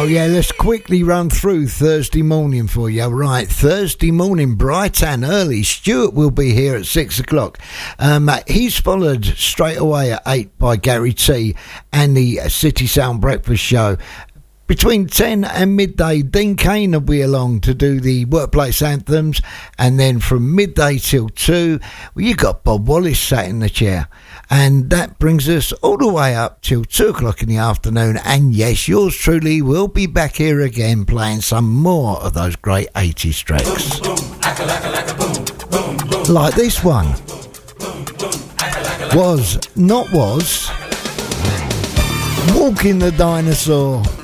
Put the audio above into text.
Yeah, let's quickly run through Thursday morning for you. Right, Thursday morning, bright and early. Stuart will be here at 6 o'clock. He's followed straight away at 8 by Gary T and the City Sound Breakfast Show. Between 10 and midday, Dean Kane will be along to do the workplace anthems. And then from midday till 2, you got Bob Wallace sat in the chair. And that brings us all the way up till 2 o'clock in the afternoon. And yes, yours truly will be back here again playing some more of those great 80s tracks. Boom, boom, like a boom, boom, boom. Like this one. Was, not was, Walking the Dinosaur.